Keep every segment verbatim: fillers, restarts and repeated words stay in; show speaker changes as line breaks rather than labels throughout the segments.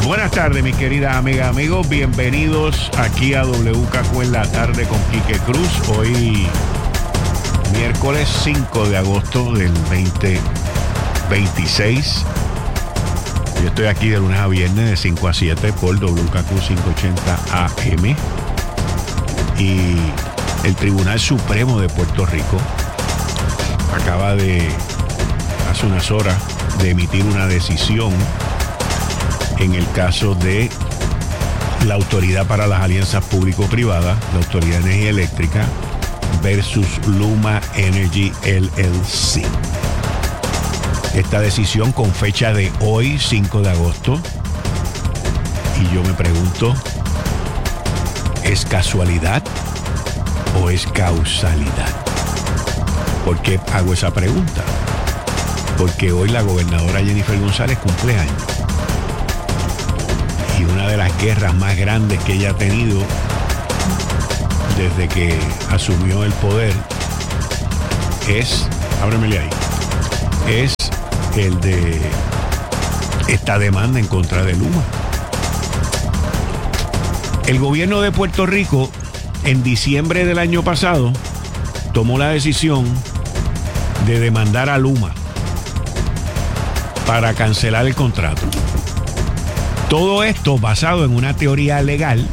Buenas tardes, mis queridas amigas, amigos. Bienvenidos aquí a W K Q en la tarde con Quique Cruz. Hoy, miércoles cinco de agosto del veinte veintiséis. Yo estoy aquí de lunes a viernes de cinco a siete por W K Q quinientos ochenta A M. Y el Tribunal Supremo de Puerto Rico acaba de, hace unas horas, de emitir una decisión en el caso de la Autoridad para las Alianzas Público-Privadas, la Autoridad de Energía Eléctrica versus Luma Energy L L C. Esta decisión con fecha de hoy, cinco de agosto, y yo me pregunto, ¿es casualidad o es causalidad? ¿Por qué hago esa pregunta? Porque hoy la gobernadora Jennifer González cumple años. Y una de las guerras más grandes que ella ha tenido desde que asumió el poder es, ábremele ahí, es el de esta demanda en contra de Luma. El gobierno de Puerto Rico en diciembre del año pasado tomó la decisión de demandar a Luma para cancelar el contrato. Todo esto basado en una teoría legal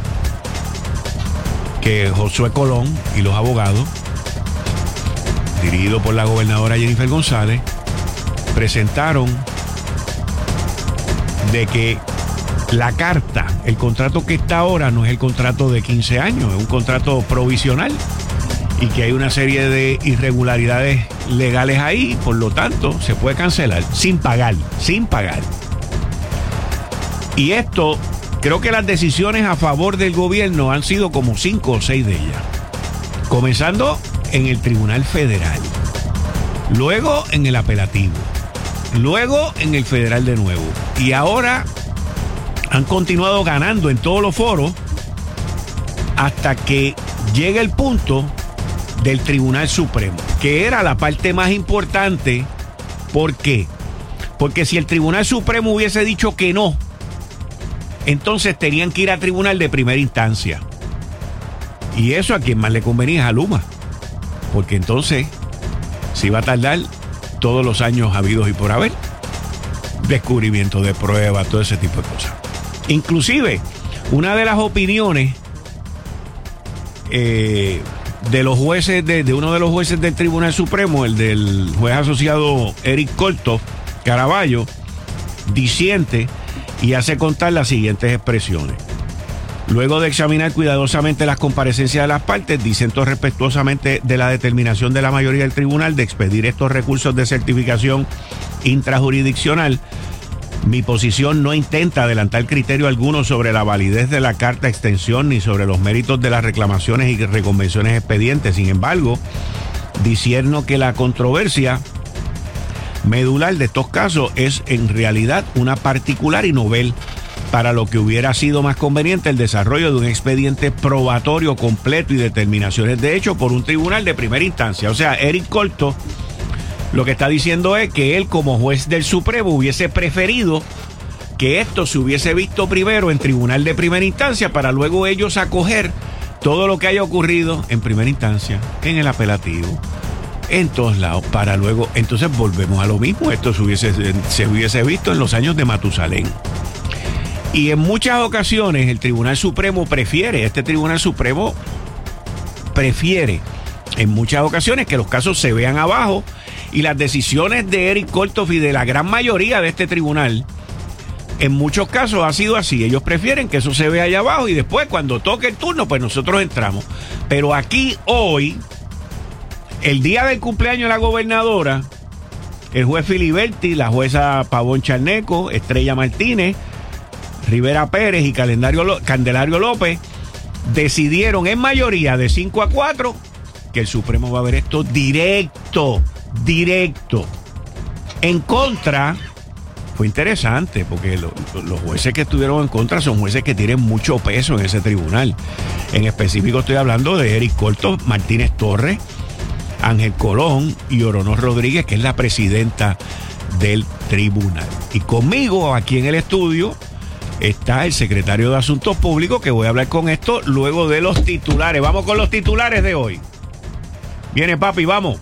que Josué Colón y los abogados, dirigido por la gobernadora Jennifer González, presentaron de que la carta, el contrato que está ahora no es el contrato de quince años, es un contrato provisional y que hay una serie de irregularidades legales ahí, por lo tanto se puede cancelar sin pagar, sin pagar. Y esto, creo que las decisiones a favor del gobierno han sido como cinco o seis de ellas. Comenzando en el Tribunal Federal, luego en el apelativo, luego en el federal de nuevo. Y ahora han continuado ganando en todos los foros hasta que llega el punto del Tribunal Supremo, que era la parte más importante. ¿Por qué? Porque si el Tribunal Supremo hubiese dicho que no, entonces tenían que ir a tribunal de primera instancia. Y eso a quien más le convenía es a Luma, porque entonces se iba a tardar todos los años habidos y por haber, descubrimiento de pruebas, todo ese tipo de cosas. Inclusive, una de las opiniones eh, de los jueces, de, de uno de los jueces del Tribunal Supremo, el del juez asociado Eric Corto Caraballo, disiente y hace contar las siguientes expresiones. Luego de examinar cuidadosamente las comparecencias de las partes, disento respetuosamente de la determinación de la mayoría del tribunal de expedir estos recursos de certificación intrajurisdiccional. Mi posición no intenta adelantar criterio alguno sobre la validez de la carta extensión ni sobre los méritos de las reclamaciones y reconvenciones expedientes. Sin embargo, discierno que la controversia medular de estos casos es en realidad una particular y novel, para lo que hubiera sido más conveniente el desarrollo de un expediente probatorio completo y determinaciones de hecho por un tribunal de primera instancia. O sea, Eric Corto lo que está diciendo es que él, como juez del Supremo, hubiese preferido que esto se hubiese visto primero en tribunal de primera instancia para luego ellos acoger todo lo que haya ocurrido en primera instancia, en el apelativo, en todos lados, para luego, entonces volvemos a lo mismo. Esto se hubiese, se hubiese visto en los años de Matusalén. Y en muchas ocasiones el Tribunal Supremo prefiere, este Tribunal Supremo prefiere en muchas ocasiones que los casos se vean abajo, y las decisiones de Eric Corto y de la gran mayoría de este tribunal, en muchos casos ha sido así. Ellos prefieren que eso se vea allá abajo y después cuando toque el turno, pues nosotros entramos. Pero aquí hoy, el día del cumpleaños de la gobernadora, el juez Filiberti, la jueza Pavón Charneco, Estrella Martínez, Rivera Pérez y Calendario, Candelario López decidieron en mayoría de cinco a cuatro que el Supremo va a ver esto directo, directo. En contra, fue interesante porque lo, los jueces que estuvieron en contra son jueces que tienen mucho peso en ese tribunal. En específico estoy hablando de Eric Corto, Martínez Torres, Ángel Colón y Oronor Rodríguez, que es la presidenta del tribunal. Y conmigo aquí en el estudio, está el secretario de Asuntos Públicos, que voy a hablar con esto luego de los titulares. Vamos con los titulares de hoy. Viene papi, vamos.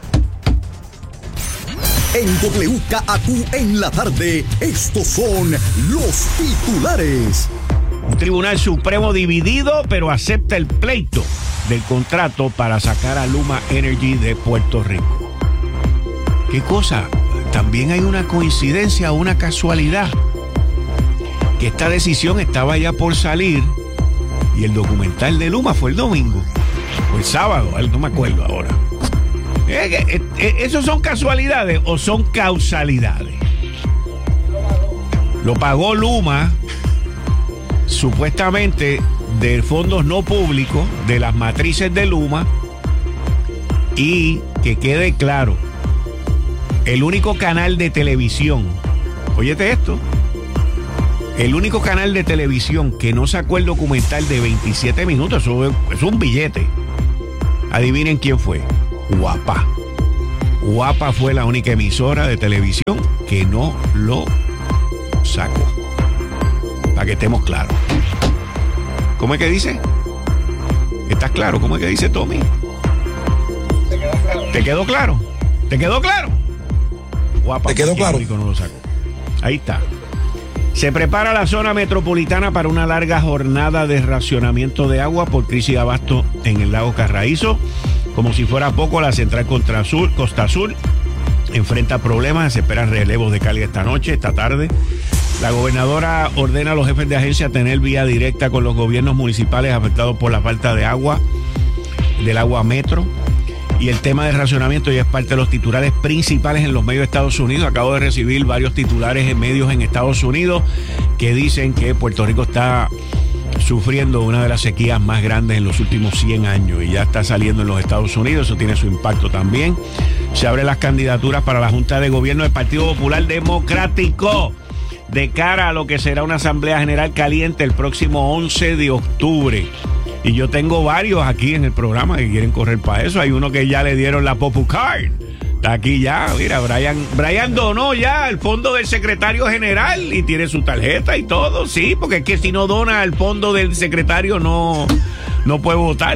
En W K A Q en la tarde, estos son los titulares.
Un tribunal supremo dividido, pero acepta el pleito del contrato para sacar a Luma Energy de Puerto Rico. ¿Qué cosa? También hay una coincidencia, una casualidad, que esta decisión estaba ya por salir y el documental de Luma fue el domingo, o el sábado, no me acuerdo ahora. Eh, eh, ¿Esos son casualidades o son causalidades? Lo pagó Luma, supuestamente de fondos no públicos, de las matrices de Luma, y que quede claro, el único canal de televisión, óyete esto, el único canal de televisión que no sacó el documental de veintisiete minutos, eso es, es un billete. Adivinen quién fue. Guapa. Guapa fue la única emisora de televisión que no lo sacó. Para que estemos claros. ¿Cómo es que dice? ¿Estás claro? ¿Cómo es que dice Tommy? ¿Te quedó claro? ¿Te quedó claro? Guapa.
¿Te quedó claro?
No lo sacó. Ahí está. Se prepara la zona metropolitana para una larga jornada de racionamiento de agua por crisis de abasto en el lago Carraízo. Como si fuera poco, la central Costa Sur, Costa Sur enfrenta problemas. Se esperan relevos de carga esta noche, esta tarde. La gobernadora ordena a los jefes de agencia tener vía directa con los gobiernos municipales afectados por la falta de agua, del agua metro. Y el tema del racionamiento ya es parte de los titulares principales en los medios de Estados Unidos. Acabo de recibir varios titulares en medios en Estados Unidos que dicen que Puerto Rico está sufriendo una de las sequías más grandes en los últimos cien años y ya está saliendo en los Estados Unidos. Eso tiene su impacto también. Se abren las candidaturas para la Junta de Gobierno del Partido Popular Democrático de cara a lo que será una Asamblea General caliente el próximo once de octubre. Y yo tengo varios aquí en el programa que quieren correr para eso. Hay uno que ya le dieron la Popu Card. Está aquí ya, mira, Brian, Brian donó ya el fondo del secretario general y tiene su tarjeta y todo, sí, porque es que si no dona al fondo del secretario no, no puede votar.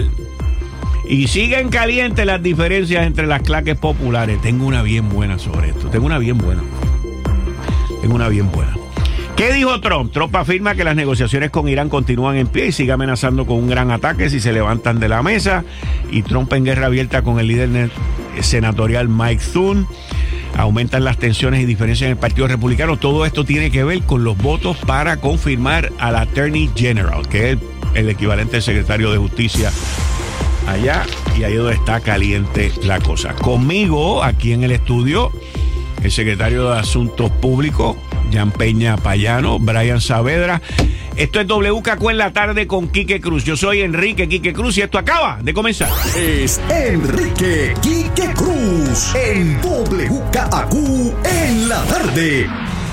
Y siguen calientes las diferencias entre las claques populares. Tengo una bien buena sobre esto, tengo una bien buena. Tengo una bien buena. ¿Qué dijo Trump? Trump afirma que las negociaciones con Irán continúan en pie y sigue amenazando con un gran ataque si se levantan de la mesa. Y Trump en guerra abierta con el líder senatorial Mike Thune. Aumentan las tensiones y diferencias en el Partido Republicano. Todo esto tiene que ver con los votos para confirmar al Attorney General, que es el, el equivalente del secretario de Justicia allá. Y ahí es donde está caliente la cosa. Conmigo, aquí en el estudio, el secretario de Asuntos Públicos, Jan Peña Payano, Brian Saavedra. Esto es W K Q en la tarde con Quique Cruz. Yo soy Enrique Quique Cruz y esto acaba de comenzar.
Es Enrique Quique Cruz en W K A Q en la tarde.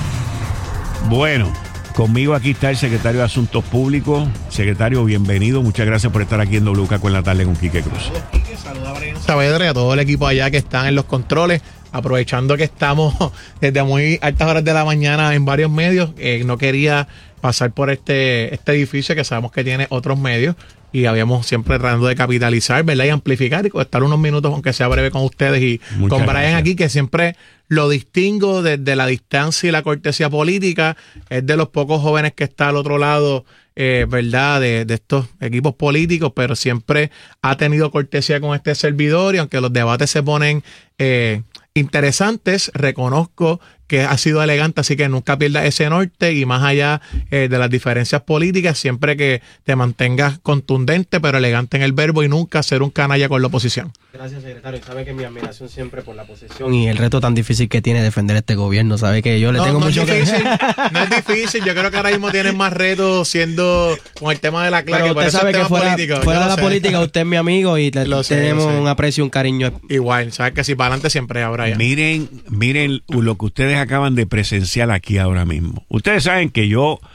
Bueno, conmigo aquí está el secretario de Asuntos Públicos. Secretario, bienvenido. Muchas gracias por estar aquí en W K Q en la tarde con Quique Cruz.
Saluda a Brian Saavedra y a todo el equipo allá que están en los controles. Aprovechando que estamos desde muy altas horas de la mañana en varios medios, eh, no quería pasar por este, este edificio que sabemos que tiene otros medios y habíamos siempre tratando de capitalizar, ¿verdad? Y amplificar y estar unos minutos, aunque sea breve, con ustedes y Muchas con Brian gracias. Aquí, que siempre lo distingo desde la distancia y la cortesía política. Es de los pocos jóvenes que está al otro lado, eh, ¿verdad? De, de estos equipos políticos, pero siempre ha tenido cortesía con este servidor y aunque los debates se ponen eh, interesantes, reconozco que ha sido elegante, así que nunca pierdas ese norte y más allá eh, de las diferencias políticas, siempre que te mantengas contundente pero elegante en el verbo y nunca ser un canalla con la oposición.
Gracias, secretario. Sabe que mi admiración siempre por la posición y el reto tan difícil que tiene defender este gobierno. Sabe que yo le no, tengo
no
mucho
es difícil, que... No es difícil, yo creo que ahora mismo tienen más retos siendo con el tema de la clave.
Pero usted sabe que fuera, político, fuera de la sé. política usted es mi amigo y le, sé, tenemos un aprecio y un cariño.
Igual, sabes que si para adelante siempre habrá ya.
Miren, miren lo que ustedes acaban de presenciar aquí ahora mismo. Ustedes saben que yo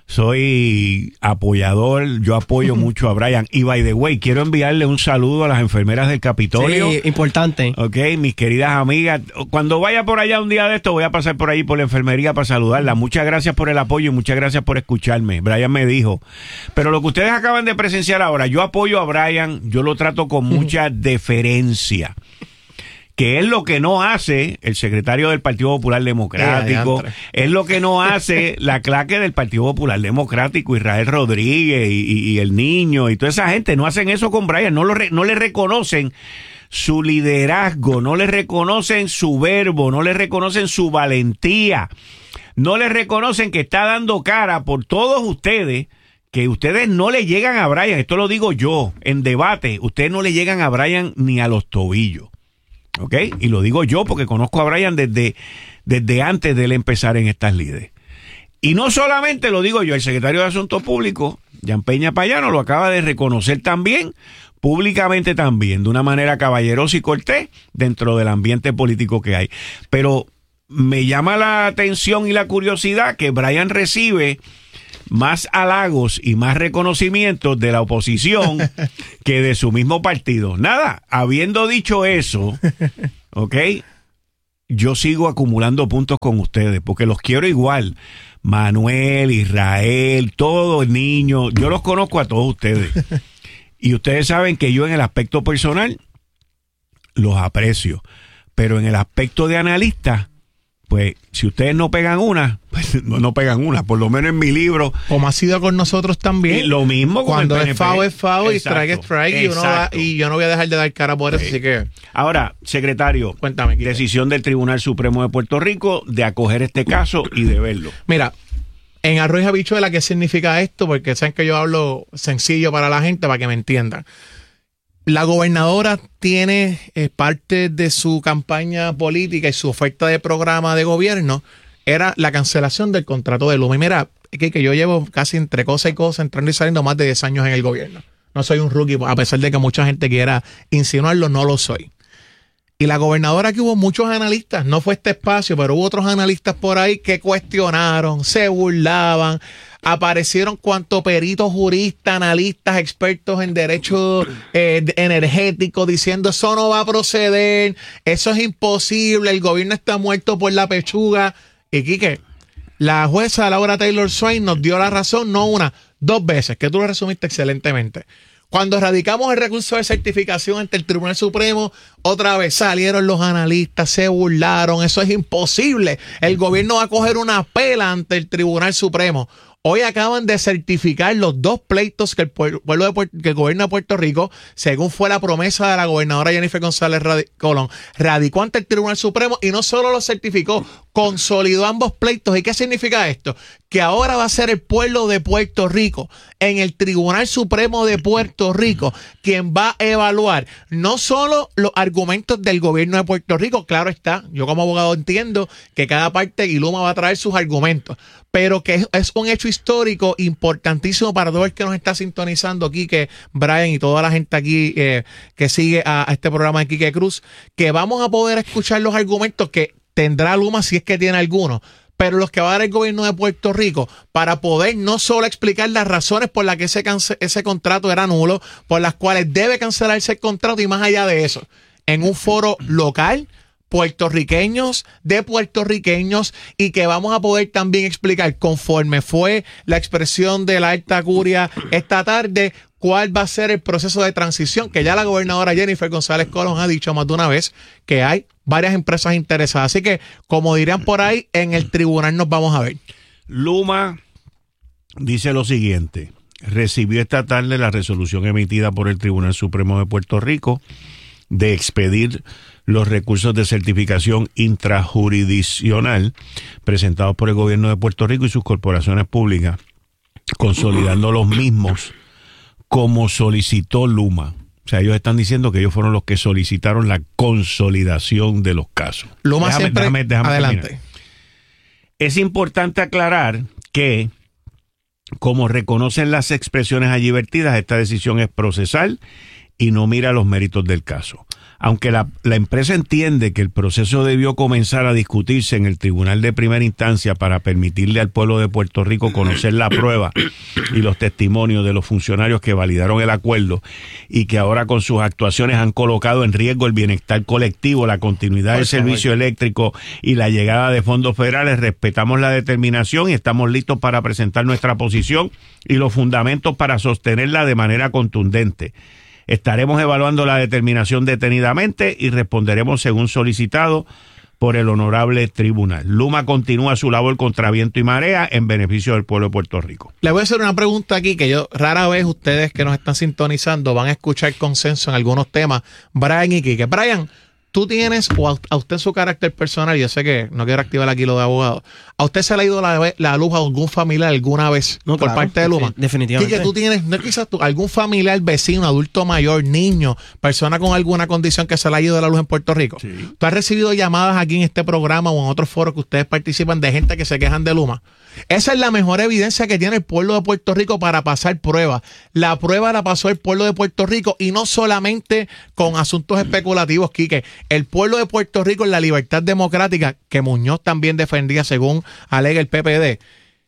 soy apoyador, yo apoyo mucho a Brian. Y by the way, quiero enviarle un saludo a las enfermeras del Capitolio.
Sí, importante.
Ok, mis queridas amigas. Cuando vaya por allá un día de esto, voy a pasar por ahí por la enfermería para saludarla. Muchas gracias por el apoyo y muchas gracias por escucharme. Brian me dijo. Pero lo que ustedes acaban de presenciar ahora, yo apoyo a Brian, yo lo trato con mucha deferencia. Que es lo que no hace el secretario del Partido Popular Democrático,
Eh,
es lo que no hace la claque del Partido Popular Democrático, Israel Rodríguez y, y, y el niño y toda esa gente, no hacen eso con Brian, no, lo re, no le reconocen su liderazgo, no le reconocen su verbo, no le reconocen su valentía, no le reconocen que está dando cara por todos ustedes, que ustedes no le llegan a Brian, esto lo digo yo, en debate, ustedes no le llegan a Brian ni a los tobillos. ¿Ok? Y lo digo yo porque conozco a Brian desde, desde antes de él empezar en estas lides. Y no solamente lo digo yo, el secretario de Asuntos Públicos, Jan Peña Payano, lo acaba de reconocer también, públicamente también, de una manera caballerosa y cortés, dentro del ambiente político que hay. Pero me llama la atención y la curiosidad que Brian recibe más halagos y más reconocimientos de la oposición que de su mismo partido. Nada, habiendo dicho eso, ¿ok? Yo sigo acumulando puntos con ustedes porque los quiero igual. Manuel, Israel, todo el niño, yo los conozco a todos ustedes. Y ustedes saben que yo en el aspecto personal los aprecio, pero en el aspecto de analista, pues si ustedes no pegan una, pues no, no pegan una, por lo menos en mi libro.
Como ha sido con nosotros también.
Y lo mismo con
cuando
el P N P.
Es FAO es FAO y
Exacto,
strike es strike y, uno va, y yo no voy a dejar de dar cara por eso,
sí.
así que...
Ahora, secretario,
Cuéntame, Quique.
decisión del Tribunal Supremo de Puerto Rico de acoger este caso y de verlo.
Mira, en arroz y habichuela, ¿qué significa esto? Porque saben que yo hablo sencillo para la gente, para que me entiendan. La gobernadora tiene eh, parte de su campaña política y su oferta de programa de gobierno era la cancelación del contrato de Luma. Y mira, que, que yo llevo casi entre cosa y cosa, entrando y saliendo más de diez años en el gobierno. No soy un rookie, a pesar de que mucha gente quiera insinuarlo, no lo soy. Y la gobernadora, que hubo muchos analistas, no fue este espacio, pero hubo otros analistas por ahí que cuestionaron, se burlaban, aparecieron cuanto peritos, juristas, analistas, expertos en derecho eh, energético diciendo eso no va a proceder, eso es imposible, el gobierno está muerto por la pechuga. Y Quique, la jueza Laura Taylor Swain nos dio la razón, no una, dos veces, que tú lo resumiste excelentemente. Cuando radicamos el recurso de certificación ante el Tribunal Supremo, otra vez salieron los analistas, se burlaron, eso es imposible. El gobierno va a coger una pela ante el Tribunal Supremo. Hoy acaban de certificar los dos pleitos que el pueblo de Puerto, que el gobierno de Puerto Rico, según fue la promesa de la gobernadora Jennifer González Radi- Colón, radicó ante el Tribunal Supremo y no solo lo certificó, consolidó ambos pleitos. ¿Y qué significa esto? Que ahora va a ser el pueblo de Puerto Rico, en el Tribunal Supremo de Puerto Rico, quien va a evaluar no solo los argumentos del gobierno de Puerto Rico, claro está, yo como abogado entiendo que cada parte y Luma va a traer sus argumentos, pero que es, es un hecho histórico importantísimo para todo el que nos está sintonizando aquí, que Brian y toda la gente aquí eh, que sigue a, a este programa de Quique Cruz, que vamos a poder escuchar los argumentos que tendrá Luma si es que tiene alguno, pero los que va a dar el gobierno de Puerto Rico para poder no solo explicar las razones por las que ese, cance- ese contrato era nulo, por las cuales debe cancelarse el contrato y más allá de eso, en un foro local, puertorriqueños, de puertorriqueños, y que vamos a poder también explicar, conforme fue la expresión de la alta curia esta tarde, cuál va a ser el proceso de transición, que ya la gobernadora Jennifer González Colón ha dicho más de una vez que hay varias empresas interesadas. Así que, como dirían por ahí, en el tribunal nos vamos a ver.
Luma dice lo siguiente: recibió esta tarde la resolución emitida por el Tribunal Supremo de Puerto Rico de expedir los recursos de certificación intrajurisdiccional presentados por el gobierno de Puerto Rico y sus corporaciones públicas, consolidando los mismos como solicitó Luma. O sea, ellos están diciendo que ellos fueron los que solicitaron la consolidación de los casos.
Luma
déjame,
siempre...
déjame, déjame
adelante.
terminar. Es importante aclarar que, como reconocen las expresiones allí vertidas, esta decisión es procesal y no mira los méritos del caso. Aunque la, la empresa entiende que el proceso debió comenzar a discutirse en el Tribunal de Primera Instancia para permitirle al pueblo de Puerto Rico conocer la prueba y los testimonios de los funcionarios que validaron el acuerdo y que ahora con sus actuaciones han colocado en riesgo el bienestar colectivo, la continuidad del servicio eléctrico y la llegada de fondos federales, respetamos la determinación y estamos listos para presentar nuestra posición y los fundamentos para sostenerla de manera contundente. Estaremos evaluando la determinación detenidamente y responderemos según solicitado por el honorable tribunal. Luma continúa su labor contra viento y marea en beneficio del pueblo de Puerto Rico.
Le voy a hacer una pregunta aquí que yo rara vez ustedes que nos están sintonizando van a escuchar consenso en algunos temas. Brian y Quique. Brian, tú tienes, o a, a usted su carácter personal, yo sé que no quiero activar aquí lo de abogado, ¿a usted se le ha ido la, la luz a algún familiar alguna vez
no,
por
claro,
parte de Luma?
Definitivamente.
Quique, tú tienes, no quizás tú, algún familiar, vecino, adulto mayor, niño, persona con alguna condición que se le ha ido la luz en Puerto Rico.
Sí.
¿Tú has recibido llamadas aquí en este programa o en otros foros que ustedes participan de gente que se quejan de Luma? Esa es la mejor evidencia que tiene el pueblo de Puerto Rico para pasar pruebas. La prueba la pasó el pueblo de Puerto Rico y no solamente con asuntos especulativos, Quique. El pueblo de Puerto Rico en la libertad democrática, que Muñoz también defendía según alega el P P D,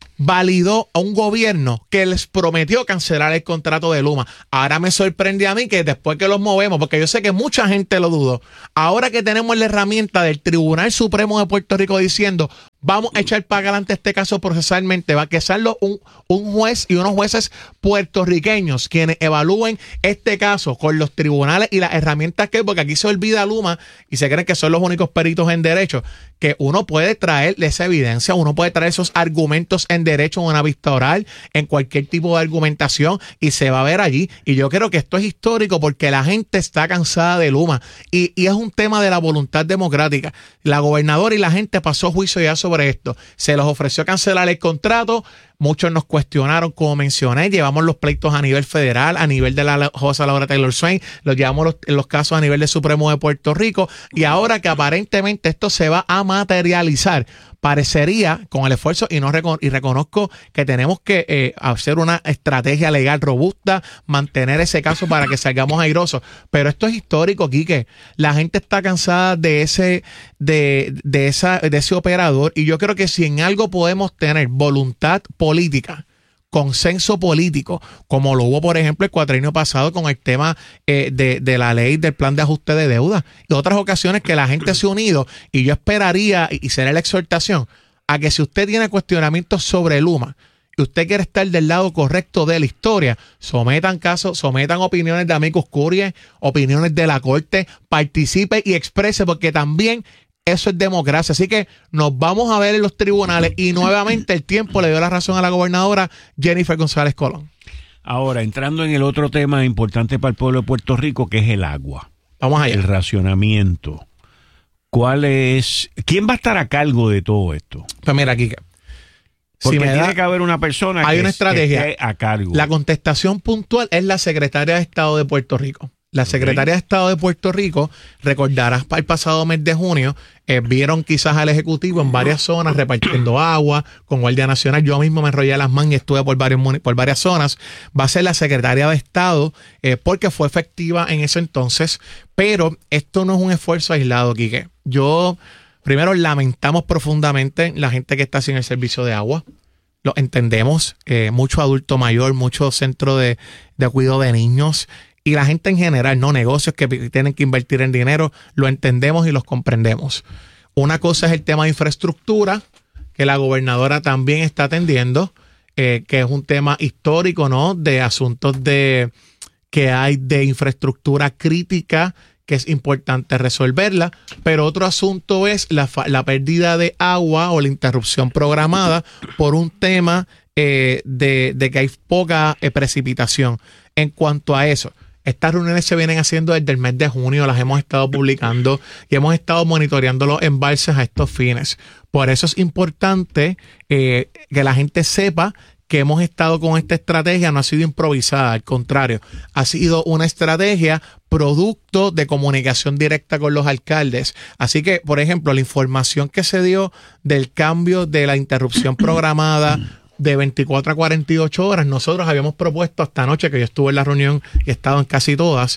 validó a un gobierno que les prometió cancelar el contrato de Luma. Ahora me sorprende a mí que después que los movemos, porque yo sé que mucha gente lo dudó, ahora que tenemos la herramienta del Tribunal Supremo de Puerto Rico diciendo vamos a echar para adelante este caso procesalmente, va a quedarlo un, un juez y unos jueces puertorriqueños quienes evalúen este caso con los tribunales y las herramientas que, porque aquí se olvida Luma y se creen que son los únicos peritos en derecho, que uno puede traer esa evidencia, uno puede traer esos argumentos en derecho en una vista oral, en cualquier tipo de argumentación y se va a ver allí. Y yo creo que esto es histórico porque la gente está cansada de Luma y, y es un tema de la voluntad democrática. La gobernadora y la gente pasó juicio ya sobre esto. Se les ofreció cancelar el contrato. Muchos nos cuestionaron, como mencioné, llevamos los pleitos a nivel federal, a nivel de la jueza Laura Taylor Swain, los llevamos los, los casos a nivel del Supremo de Puerto Rico y ahora que aparentemente esto se va a materializar, parecería con el esfuerzo y no recono- y reconozco que tenemos que eh, hacer una estrategia legal robusta, mantener ese caso para que salgamos airosos, pero esto es histórico, Quique. La gente está cansada de ese de, de esa de ese operador y yo creo que si en algo podemos tener voluntad política, consenso político, como lo hubo, por ejemplo, el cuatrienio pasado con el tema eh, de, de la ley del plan de ajuste de deuda y otras ocasiones que la gente se ha unido y yo esperaría, y, y será la exhortación, a que si usted tiene cuestionamientos sobre Luma y usted quiere estar del lado correcto de la historia, sometan casos, sometan opiniones de amicus curiae, opiniones de la corte, participe y exprese, porque también eso es democracia. Así que nos vamos a ver en los tribunales y nuevamente el tiempo le dio la razón a la gobernadora Jennifer González Colón.
Ahora, entrando en el otro tema importante para el pueblo de Puerto Rico, que es el agua.
Vamos allá.
El racionamiento. ¿Cuál es? ¿Quién va a estar a cargo de todo esto?
Pues mira, Quique.
Porque
si me
tiene
da,
que haber una persona
hay
que,
una
es-
estrategia.
que esté a cargo.
La contestación puntual es la secretaria de Estado de Puerto Rico. La secretaria de Estado de Puerto Rico, recordarás para el pasado mes de junio, eh, vieron quizás al Ejecutivo en varias zonas repartiendo agua con Guardia Nacional. Yo mismo me enrollé las manos y estuve por, varios, muni- por varias zonas. Va a ser la secretaria de Estado eh, porque fue efectiva en ese entonces. Pero esto no es un esfuerzo aislado, Quique. Yo, primero, lamentamos profundamente la gente que está sin el servicio de agua. Lo entendemos, eh, mucho adulto mayor, mucho centro de, de cuidado de niños y la gente en general, no negocios que p- tienen que invertir en dinero, lo entendemos y los comprendemos. Una cosa es el tema de infraestructura, que la gobernadora también está atendiendo, eh, que es un tema histórico, ¿no? De asuntos de que hay de infraestructura crítica que es importante resolverla, pero otro asunto es la, fa- la pérdida de agua o la interrupción programada por un tema eh, de, de que hay poca eh, precipitación. En cuanto a eso, estas reuniones se vienen haciendo desde el mes de junio, las hemos estado publicando y hemos estado monitoreando los embalses a estos fines. Por eso es importante eh, que la gente sepa que hemos estado con esta estrategia, no ha sido improvisada, al contrario, ha sido una estrategia producto de comunicación directa con los alcaldes. Así que, por ejemplo, la información que se dio del cambio de la interrupción programada de veinticuatro a cuarenta y ocho horas, nosotros habíamos propuesto hasta anoche, que yo estuve en la reunión y he estado en casi todas,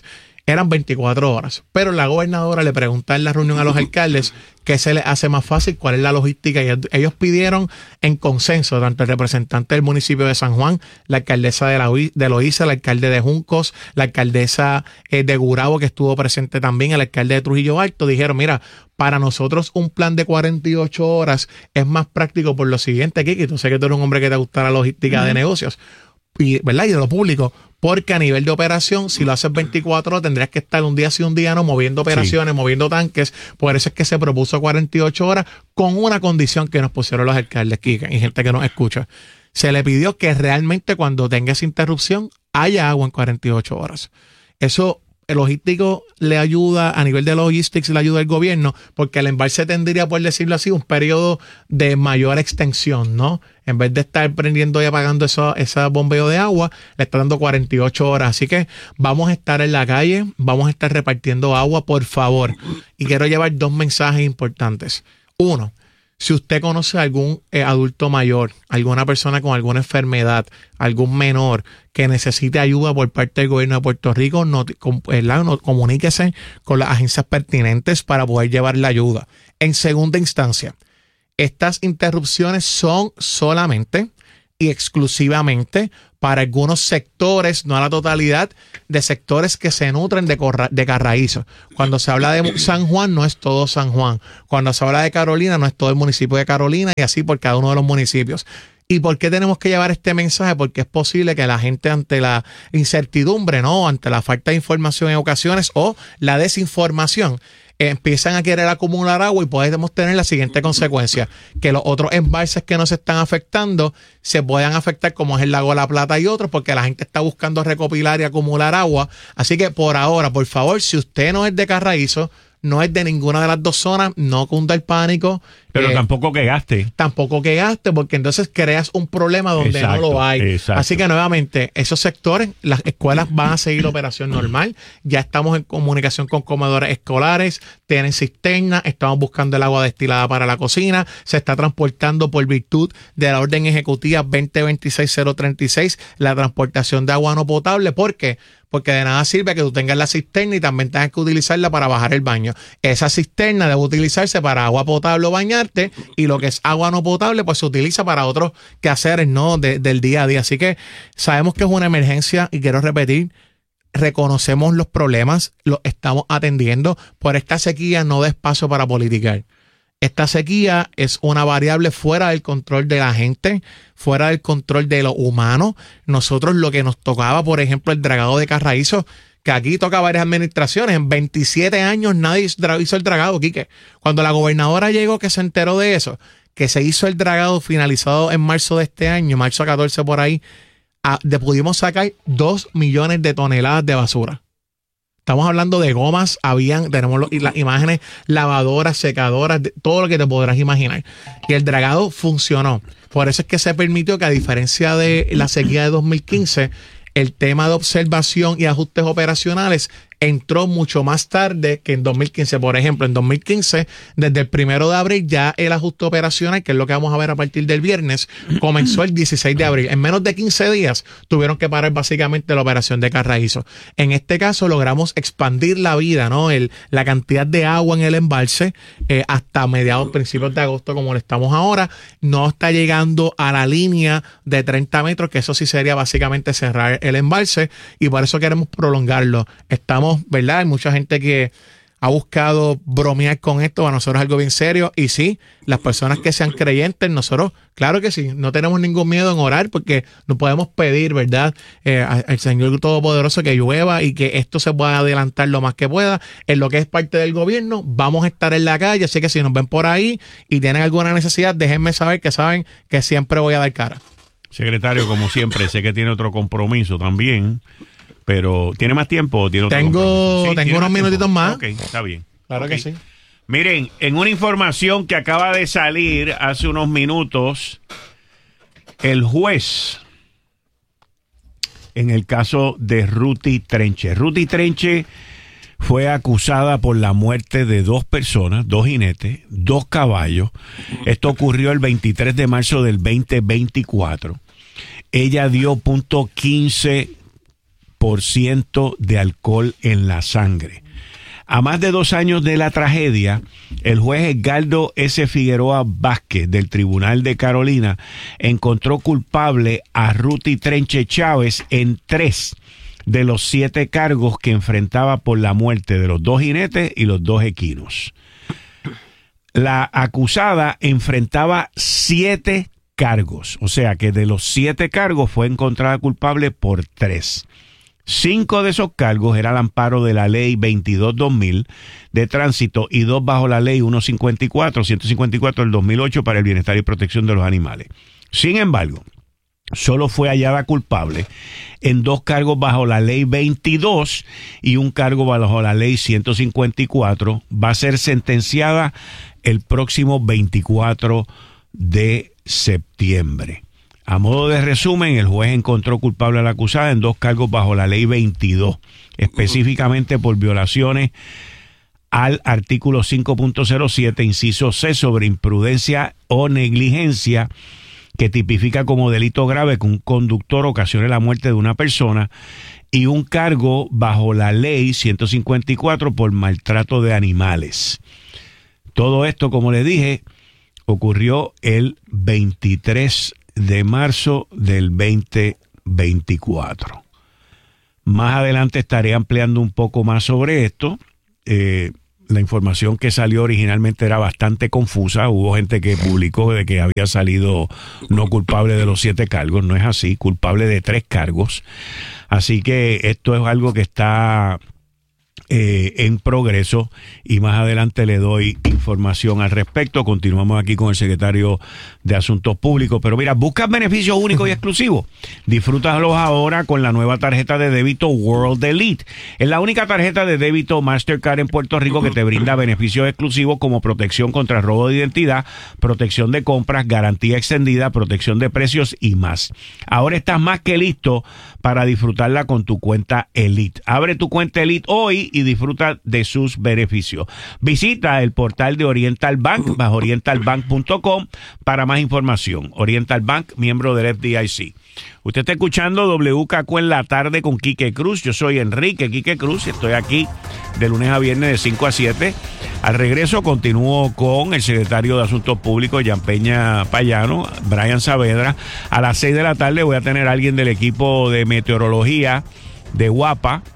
eran veinticuatro horas. Pero la gobernadora le preguntó en la reunión a los alcaldes qué se les hace más fácil, cuál es la logística. Y ellos pidieron en consenso, tanto el representante del municipio de San Juan, la alcaldesa de, la, de Loíza, el alcalde de Juncos, la alcaldesa eh, de Gurabo, que estuvo presente también, el alcalde de Trujillo Alto, dijeron, mira, para nosotros un plan de cuarenta y ocho horas es más práctico por lo siguiente, Kiki, tú sé que tú eres un hombre que te gusta la logística uh-huh. de negocios, y, ¿verdad? Y de lo público. Porque a nivel de operación, si lo haces veinticuatro horas, tendrías que estar un día sí, un día no, moviendo operaciones, sí. moviendo tanques. Por eso es que se propuso cuarenta y ocho horas con una condición que nos pusieron los alcaldes, Kika, y gente que nos escucha. Se le pidió que realmente cuando tengas interrupción haya agua en cuarenta y ocho horas. Eso, el logístico le ayuda, a nivel de logistics le ayuda al gobierno, porque el embalse tendría, por decirlo así, un periodo de mayor extensión, ¿no? En vez de estar prendiendo y apagando eso, ese bombeo de agua, le está dando cuarenta y ocho horas. Así que vamos a estar en la calle, vamos a estar repartiendo agua, por favor. Y quiero llevar dos mensajes importantes. Uno, si usted conoce a algún eh, adulto mayor, alguna persona con alguna enfermedad, algún menor que necesite ayuda por parte del gobierno de Puerto Rico, no, com, no, comuníquese con las agencias pertinentes para poder llevar la ayuda. En segunda instancia, estas interrupciones son solamente y exclusivamente para algunos sectores, no a la totalidad, de sectores que se nutren de, corra, de Carraízo. Cuando se habla de San Juan, no es todo San Juan. Cuando se habla de Carolina, no es todo el municipio de Carolina, y así por cada uno de los municipios. ¿Y por qué tenemos que llevar este mensaje? Porque es posible que la gente, ante la incertidumbre, ¿no? Ante la falta de información en ocasiones o la desinformación, empiezan a querer acumular agua y podemos tener la siguiente consecuencia, que los otros embalses que nos están afectando se puedan afectar, como es el lago La Plata y otros, porque la gente está buscando recopilar y acumular agua. Así que por ahora, por favor, si usted no es de Carraízo, no es de ninguna de las dos zonas, no cunda el pánico.
Pero
eh,
tampoco que gaste.
Tampoco que gaste, porque entonces creas un problema donde exacto, no lo hay. Exacto. Así que nuevamente, esos sectores, las escuelas van a seguir operación normal. Ya estamos en comunicación con comedores escolares, tienen cisternas, estamos buscando el agua destilada para la cocina, se está transportando por virtud de la orden ejecutiva veinte veintiséis cero treinta y seis la transportación de agua no potable. ¿Por qué? Porque de nada sirve que tú tengas la cisterna y también tengas que utilizarla para bajar el baño. Esa cisterna debe utilizarse para agua potable o bañarte, y lo que es agua no potable pues se utiliza para otros quehaceres, ¿no? De, del día a día. Así que sabemos que es una emergencia y quiero repetir, reconocemos los problemas, los estamos atendiendo. Por esta sequía no da espacio para politicar. Esta sequía es una variable fuera del control de la gente, fuera del control de los humanos. Nosotros lo que nos tocaba, por ejemplo, el dragado de Carraízo, que aquí toca varias administraciones. En veintisiete años nadie hizo el dragado, Quique. Cuando la gobernadora llegó, que se enteró de eso, que se hizo el dragado finalizado en marzo de este año, marzo catorce por ahí, a, de, pudimos sacar dos millones de toneladas de basura. Estamos hablando de gomas, habían, tenemos los, las imágenes, lavadoras, secadoras, de, todo lo que te podrás imaginar. Y el dragado funcionó. Por eso es que se permitió que, a diferencia de la sequía de dos mil quince, el tema de observación y ajustes operacionales entró mucho más tarde que en dos mil quince. Por ejemplo, en dos mil quince, desde el primero de abril, ya el ajuste operacional, que es lo que vamos a ver a partir del viernes, comenzó el dieciséis de abril. En menos de quince días tuvieron que parar básicamente la operación de Carraízo. En este caso logramos expandir la vida, ¿no? El, la cantidad de agua en el embalse eh, hasta mediados, principios de agosto, como lo estamos ahora. No está llegando a la línea de treinta metros, que eso sí sería básicamente cerrar el embalse, y por eso queremos prolongarlo. Estamos, ¿verdad? Hay mucha gente que ha buscado bromear con esto. Para nosotros es algo bien serio. Y sí, las personas que sean creyentes, nosotros, claro que sí, no tenemos ningún miedo en orar, porque no podemos pedir, ¿verdad?, eh, al Señor Todopoderoso que llueva y que esto se pueda adelantar lo más que pueda. En lo que es parte del gobierno, vamos a estar en la calle. Así que si nos ven por ahí y tienen alguna necesidad, déjenme saber, que saben que siempre voy a dar cara. Secretario, como siempre, sé que tiene otro compromiso también, pero ¿tiene más tiempo o tiene otro Tengo, sí, tengo unos minutitos más.
Ok, está bien.
Claro
okay.
que sí.
Miren, en una información que acaba de salir hace unos minutos, el juez, en el caso de Ruti Trenche. Ruti Trenche fue acusada por la muerte de dos personas, dos jinetes, dos caballos. Esto ocurrió el veintitrés de marzo del veinte veinticuatro. Ella dio punto quince por ciento de alcohol en la sangre. A más de dos años de la tragedia, el juez Edgardo S. Figueroa Vázquez del Tribunal de Carolina encontró culpable a Ruti Trenche Chávez en tres de los siete cargos que enfrentaba por la muerte de los dos jinetes y los dos equinos. La acusada enfrentaba siete cargos, o sea que de los siete cargos fue encontrada culpable por tres. Cinco de esos cargos eran al amparo de la ley veintidós dos mil de tránsito y dos bajo la ley ciento cincuenta y cuatro, ciento cincuenta y cuatro del dos mil ocho para el bienestar y protección de los animales. Sin embargo, solo fue hallada culpable en dos cargos bajo la ley veintidós y un cargo bajo la ley ciento cincuenta y cuatro. Va a ser sentenciada el próximo veinticuatro de septiembre. A modo de resumen, el juez encontró culpable a la acusada en dos cargos bajo la ley veintidós, específicamente por violaciones al artículo cinco punto cero siete, inciso C, sobre imprudencia o negligencia, que tipifica como delito grave que un conductor ocasione la muerte de una persona, y un cargo bajo la ley ciento cincuenta y cuatro por maltrato de animales. Todo esto, como le dije, ocurrió el veintitrés de marzo del veinte veinticuatro. Más adelante estaré ampliando un poco más sobre esto. Eh, la información que salió originalmente era bastante confusa. Hubo gente que publicó de que había salido no culpable de los siete cargos. No es así, culpable de tres cargos. Así que esto es algo que está Eh, en progreso, y más adelante le doy información al respecto. Continuamos aquí con el secretario de Asuntos Públicos. Pero mira, buscas beneficios únicos y exclusivos, disfrútalos ahora con la nueva tarjeta de débito World Elite. Es la única tarjeta de débito Mastercard en Puerto Rico que te brinda beneficios exclusivos como protección contra robo de identidad, protección de compras, garantía extendida, protección de precios y más. Ahora estás más que listo para disfrutarla con tu cuenta Elite. Abre tu cuenta Elite hoy y disfruta de sus beneficios. Visita el portal de Oriental Bank, bajo oriental bank punto com, para más información. Oriental Bank, miembro del F D I C. Usted está escuchando W K Q en la tarde con Quique Cruz. Yo soy Enrique Quique Cruz y estoy aquí de lunes a viernes de cinco a siete. Al regreso continúo con el secretario de Asuntos Públicos, Jan Peña Payano, Brian Saavedra. A las seis de la tarde voy a tener a alguien del equipo de meteorología de Guapa.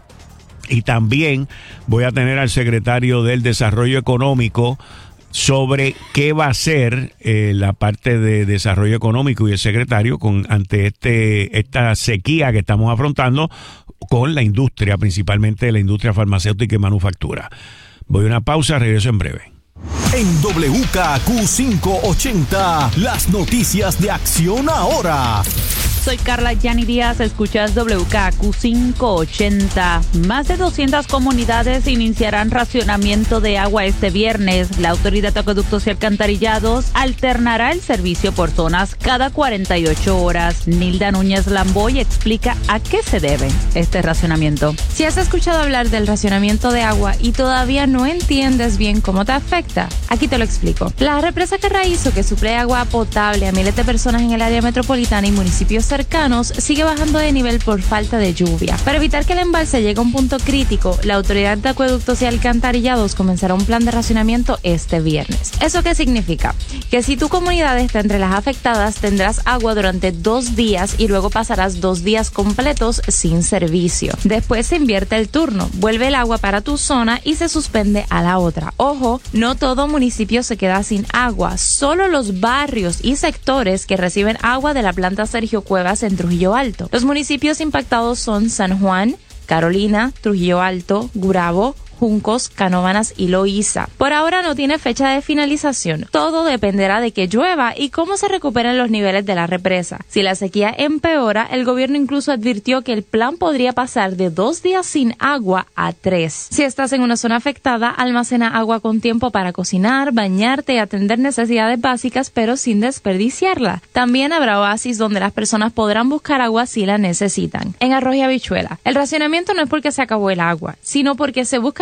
Y también voy a tener al secretario del Desarrollo Económico sobre qué va a hacer eh, la parte de desarrollo económico y el secretario con ante este esta sequía que estamos afrontando con la industria, principalmente la industria farmacéutica y manufactura. Voy a una pausa, regreso en breve.
En W K Q quinientos ochenta, las noticias de Acción Ahora.
Soy Carla Yani Díaz, escuchas W K Q quinientos ochenta. Más de doscientas comunidades iniciarán racionamiento de agua este viernes. La Autoridad de Acueductos y Alcantarillados alternará el servicio por zonas cada cuarenta y ocho horas. Nilda Núñez Lamboy explica a qué se debe este racionamiento.
Si has escuchado hablar del racionamiento de agua y todavía no entiendes bien cómo te afecta, aquí te lo explico. La represa Carraízo, que suple agua potable a miles de personas en el área metropolitana y municipios cercanos, sigue bajando de nivel por falta de lluvia. Para evitar que el embalse llegue a un punto crítico, la Autoridad de Acueductos y Alcantarillados comenzará un plan de racionamiento este viernes. ¿Eso qué significa? Que si tu comunidad está entre las afectadas, tendrás agua durante dos días y luego pasarás dos días completos sin servicio. Después se invierte el turno, vuelve el agua para tu zona y se suspende a la otra. Ojo, no todo municipio se queda sin agua, solo los barrios y sectores que reciben agua de la planta Sergio Cuevas en Trujillo Alto. Los municipios impactados son San Juan, Carolina, Trujillo Alto, Gurabo, Juncos, Canóvanas y Loíza. Por ahora no tiene fecha de finalización. Todo dependerá de que llueva y cómo se recuperen los niveles de la represa. Si la sequía empeora, el gobierno incluso advirtió que el plan podría pasar de dos días sin agua a tres. Si estás en una zona afectada, almacena agua con tiempo para cocinar, bañarte y atender necesidades básicas, pero sin desperdiciarla. También habrá oasis donde las personas podrán buscar agua si la necesitan. En Arroyo Habichuela, el racionamiento no es porque se acabó el agua, sino porque se busca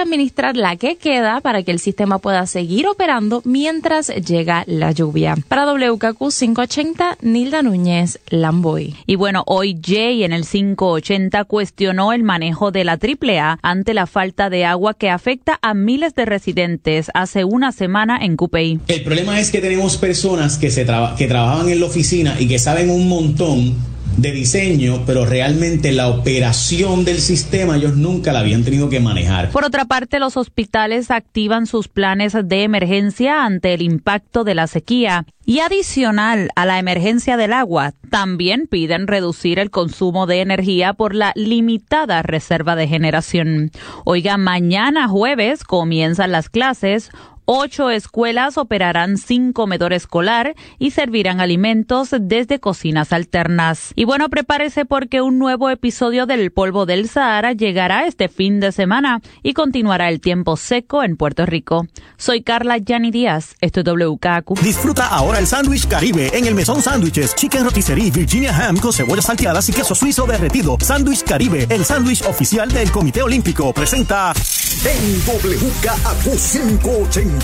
administrar la que queda para que el sistema pueda seguir operando mientras llega la lluvia. Para W K Q quinientos ochenta, Nilda Núñez, Lamboy.
Y bueno, hoy Jay en el quinientos ochenta cuestionó el manejo de la triple A ante la falta de agua que afecta a miles de residentes hace una semana en Cupey.
El problema es que tenemos personas que, se traba, que trabajan en la oficina y que saben un montón de diseño, pero realmente la operación del sistema ellos nunca la habían tenido que manejar.
Por otra parte, los hospitales activan sus planes de emergencia ante el impacto de la sequía. Y adicional a la emergencia del agua, también piden reducir el consumo de energía por la limitada reserva de generación. Oiga, mañana jueves comienzan las clases. Ocho escuelas operarán sin comedor escolar y servirán alimentos desde cocinas alternas. Y bueno, prepárese porque un nuevo episodio del polvo del Sahara llegará este fin de semana y continuará el tiempo seco en Puerto Rico. Soy Carla Yani Díaz, esto es W K Q.
Disfruta ahora el sándwich Caribe en el Mesón Sándwiches, Chicken Rotisserie, Virginia Ham con cebollas salteadas y queso suizo derretido. Sándwich Caribe, el sándwich oficial del Comité Olímpico, presenta
en W K Q quinientos ochenta.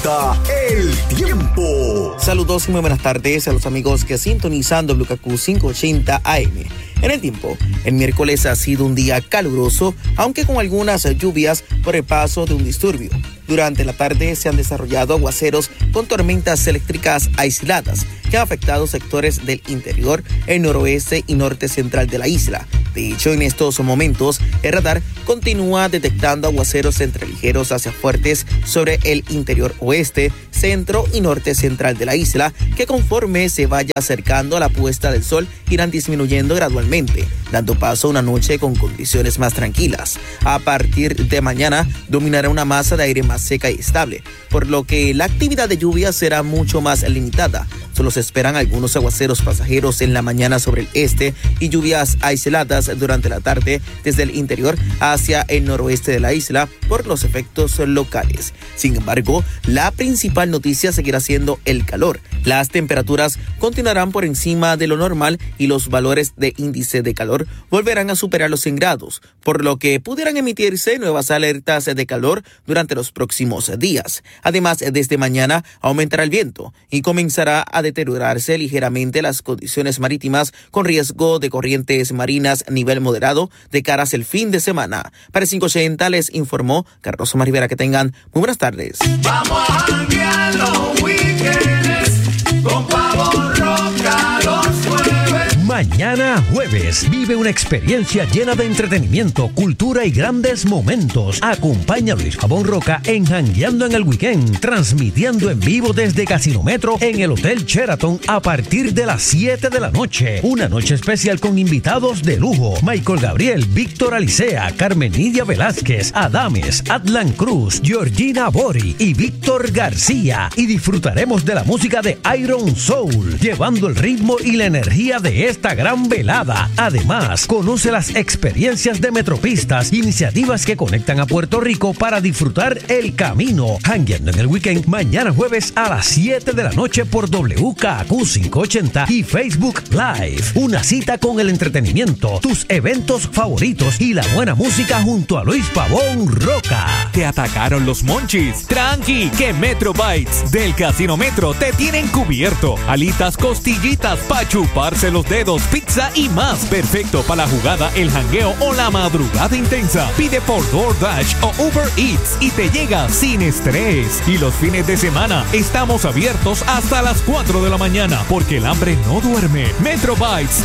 El tiempo.
Saludos y muy buenas tardes a los amigos que sintonizan W K Q quinientos ochenta A M. En el tiempo, el miércoles ha sido un día caluroso, aunque con algunas lluvias por el paso de un disturbio. Durante la tarde se han desarrollado aguaceros con tormentas eléctricas aisladas que han afectado sectores del interior, el noroeste y norte central de la isla. De hecho, en estos momentos, el radar continúa detectando aguaceros entre ligeros hacia fuertes sobre el interior oeste, centro y norte central de la isla, que conforme se vaya acercando a la puesta del sol irán disminuyendo gradualmente, dando paso a una noche con condiciones más tranquilas. A partir de mañana dominará una masa de aire más seca y estable, por lo que la actividad de lluvia será mucho más limitada. Solo se esperan algunos aguaceros pasajeros en la mañana sobre el este y lluvias aisladas durante la tarde desde el interior hacia el noroeste de la isla por los efectos locales. Sin embargo, la principal noticia seguirá siendo el calor. Las temperaturas continuarán por encima de lo normal y los valores de índice de calor volverán a superar los cien grados, por lo que pudieran emitirse nuevas alertas de calor durante los próximos días. Además, desde mañana aumentará el viento y comenzará a deteriorarse ligeramente las condiciones marítimas con riesgo de corrientes marinas a nivel moderado de cara hacia el fin de semana. Para quinientos ochenta les informó Carlos Omar Rivera. Que tengan muy buenas tardes.
Vamos a janguear los weekends con Pavo Roca los jueves.
Mañana jueves, vive una experiencia llena de entretenimiento, cultura y grandes momentos. Acompaña a Luis Pavón Roca en Jangueando en el Weekend, transmitiendo en vivo desde Casino Metro en el Hotel Sheraton a partir de las siete de la noche. Una noche especial con invitados de lujo: Michael Gabriel, Víctor Alicea, Carmen Nidia Velázquez, Adames, Atlan Cruz, Georgina Bori y Víctor García. Y disfrutaremos de la música de Iron Soul, llevando el ritmo y la energía de esta gran velada. Además, conoce las experiencias de Metropistas, iniciativas que conectan a Puerto Rico para disfrutar el camino. Jangueando en el Weekend, mañana jueves a las siete de la noche por W K Q quinientos ochenta y Facebook Live. Una cita con el entretenimiento, tus eventos favoritos y la buena música junto a Luis Pavón Roca.
Te atacaron los monchis. Tranqui, que Metro Bites del Casino Metro te tienen cubierto. Alitas, costillitas, pa' chuparse los dedos, pizza y más. Perfecto para la jugada, el jangueo o la madrugada intensa. Pide por DoorDash o Uber Eats y te llega sin estrés. Y los fines de semana estamos abiertos hasta las cuatro de la mañana porque el hambre no duerme. Metro Bites